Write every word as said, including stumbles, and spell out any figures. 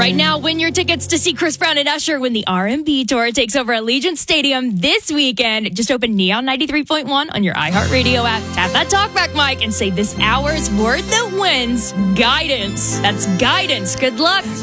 Right now, win your tickets to see Chris Brown and Usher when the R and B Tour takes over Allegiant Stadium this weekend. Just open Neon ninety-three point one on your iHeartRadio app. Tap that talkback mic and say this hour's word that wins, guidance. That's guidance. Good luck.